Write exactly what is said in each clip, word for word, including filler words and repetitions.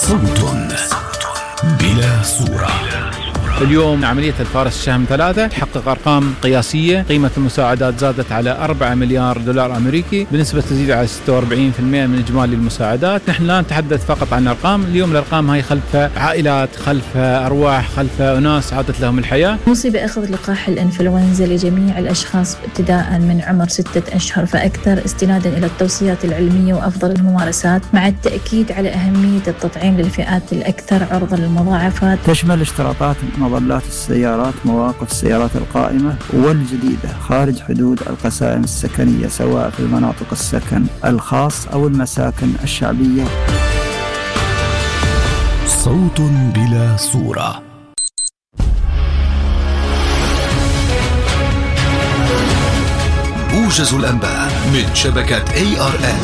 صوت بلا صورة. اليوم عملية الفارس الشهم ثلاثة تحقق أرقام قياسية. قيمة المساعدات زادت على أربعة مليار دولار أمريكي بنسبة تزيد على ستة وأربعين بالمئة من إجمالي المساعدات. نحن لا نتحدث فقط عن أرقام، اليوم الأرقام هاي خلف عائلات، خلف أرواح، خلف أناس عادت لهم الحياة. مصيبة أخذ لقاح الإنفلونزا لجميع الأشخاص ابتداء من عمر ستة أشهر فأكثر، استنادا إلى التوصيات العلمية وأفضل الممارسات، مع التأكيد على أهمية التطعيم للفئات الأكثر عرضة للمضاعفات. تشمل اشتراطات مظلات السيارات، مواقف السيارات القائمة والجديدة خارج حدود القسائم السكنية، سواء في المناطق السكن الخاص أو المساكن الشعبية. صوت بلا صورة. موجز الأنباء من شبكة إيه آر إل.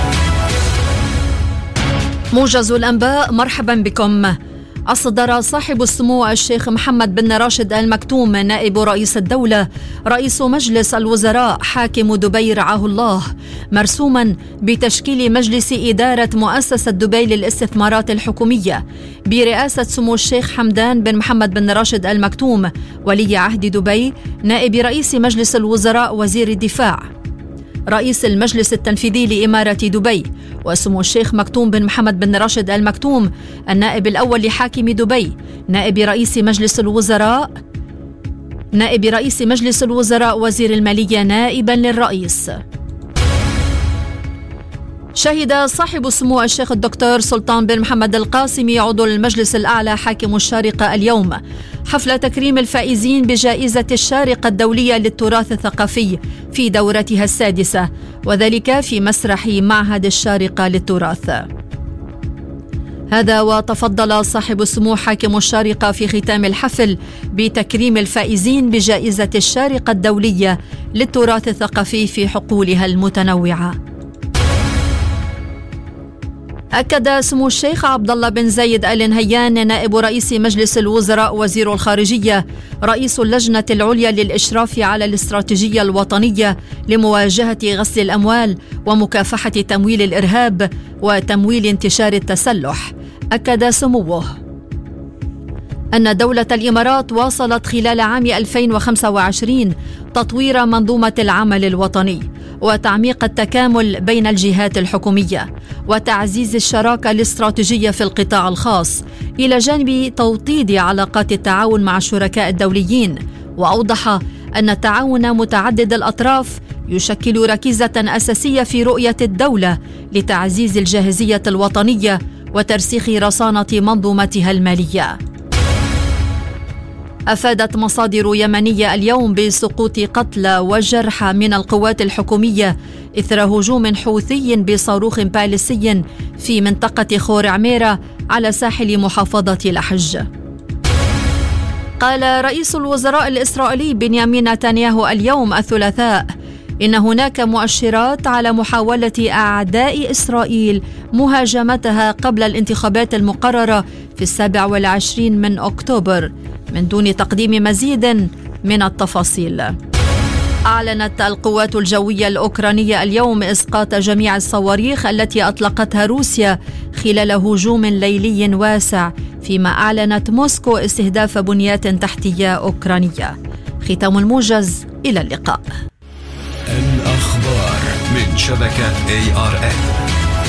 موجز الأنباء، مرحبا بكم. أصدر صاحب السمو الشيخ محمد بن راشد آل مكتوم نائب رئيس الدولة رئيس مجلس الوزراء حاكم دبي رعاه الله مرسوما بتشكيل مجلس إدارة مؤسسة دبي للاستثمارات الحكومية برئاسة سمو الشيخ حمدان بن محمد بن راشد آل مكتوم ولي عهد دبي نائب رئيس مجلس الوزراء وزير الدفاع رئيس المجلس التنفيذي لإمارة دبي، وسمو الشيخ مكتوم بن محمد بن راشد آل مكتوم النائب الأول لحاكم دبي نائب رئيس مجلس الوزراء نائب رئيس مجلس الوزراء وزير المالية نائبا للرئيس. شهد صاحب السمو الشيخ الدكتور سلطان بن محمد القاسمي عضو المجلس الأعلى حاكم الشارقة اليوم حفل تكريم الفائزين بجائزة الشارقة الدولية للتراث الثقافي في دورتها السادسة، وذلك في مسرح معهد الشارقة للتراث. هذا وتفضل صاحب السمو حاكم الشارقة في ختام الحفل بتكريم الفائزين بجائزة الشارقة الدولية للتراث الثقافي في حقولها المتنوعة. أكد سمو الشيخ عبد الله بن زايد آل نهيان نائب رئيس مجلس الوزراء وزير الخارجية رئيس اللجنة العليا للإشراف على الاستراتيجية الوطنية لمواجهة غسل الأموال ومكافحة تمويل الإرهاب وتمويل انتشار التسلح. أكد سموه أن دولة الإمارات واصلت خلال عام ألفين وخمسة وعشرين تطوير منظومة العمل الوطني وتعميق التكامل بين الجهات الحكومية وتعزيز الشراكة الاستراتيجية في القطاع الخاص، إلى جانب توطيد علاقات التعاون مع الشركاء الدوليين. وأوضح أن التعاون متعدد الأطراف يشكل ركيزة أساسية في رؤية الدولة لتعزيز الجاهزية الوطنية وترسيخ رصانة منظومتها المالية. أفادت مصادر يمنية اليوم بسقوط قتلى وجرحى من القوات الحكومية إثر هجوم حوثي بصاروخ باليستي في منطقة خور عميرة على ساحل محافظة لحج. قال رئيس الوزراء الإسرائيلي بنيامين نتنياهو اليوم الثلاثاء إن هناك مؤشرات على محاولة أعداء إسرائيل مهاجمتها قبل الانتخابات المقررة في السابع والعشرين من أكتوبر من دون تقديم مزيد من التفاصيل. أعلنت القوات الجوية الأوكرانية اليوم إسقاط جميع الصواريخ التي أطلقتها روسيا خلال هجوم ليلي واسع، فيما أعلنت موسكو استهداف بنيات تحتية أوكرانية. ختام الموجز، إلى اللقاء. الأخبار من شبكة إيه آر إل.